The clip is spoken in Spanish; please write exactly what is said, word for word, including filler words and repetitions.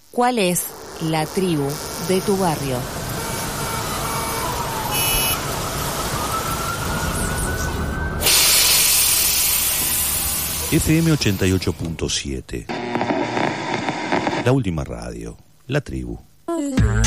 ¿Cuál es la tribu de tu barrio? F M ochenta y ocho punto siete. La última radio. La tribu.